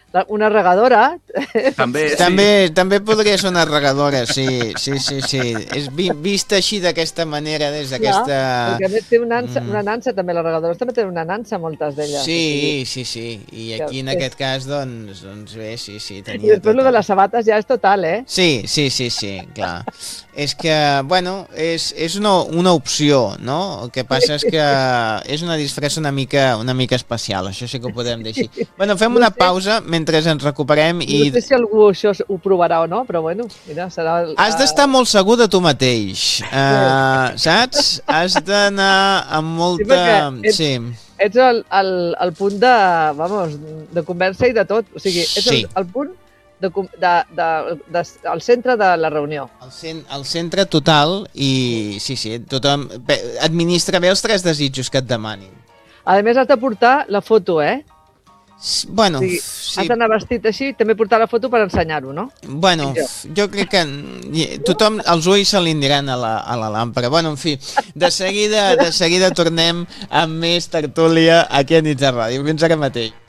Una regadora. També, sí. També podria ser una regadora, sí. És vista així d'aquesta manera, des d'aquesta... Perquè a més té una nansa, també les regadores també tenen una nansa, moltes d'elles. Sí. I aquí en aquest cas, doncs bé, sí, I tenia després tot. lo de les sabates ja és total, eh? Sí, clar. És que, bueno, és una opció, no? El que passa és que és una disfressa una mica especial, això sí que ho podem dir així. Bueno, fem una pausa mentre ens recuperem i... No sé si algú això ho provarà o no, però bueno, mira, serà... Has d'estar molt segur de tu mateix, saps? Has d'anar amb molta... Sí. Ets al punt de, vamos, de conversa i de tot. O sigui, ets el punt al centre de la reunió. Al centre total i sí, tothom administra bé els 3 desitjos que et demanin. A més, has de portar la foto, eh? Bueno, o sigui, has d'anar vestit així, també portar la foto per ensenyar-ho, no? Bueno, jo crec que tothom, els ulls se li aniran a la làmpara. Bueno, en fi, de seguida tornem amb més tertúlia aquí a Nits de Ràdio. Fins ara mateix.